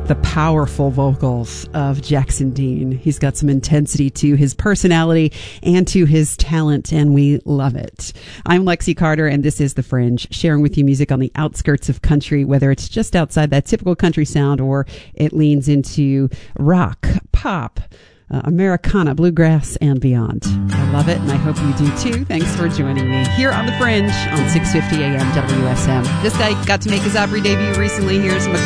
the powerful vocals of Jackson Dean. He's got some intensity to his personality and to his talent, and we love it. I'm Lexi Carter, and this is The Fringe, sharing with you music on the outskirts of country, whether it's just outside that typical country sound or it leans into rock, pop, Americana, bluegrass, and beyond. I love it, and I hope you do too. Thanks for joining me here on The Fringe on 650 AM WSM. This guy got to make his Opry debut recently. Here's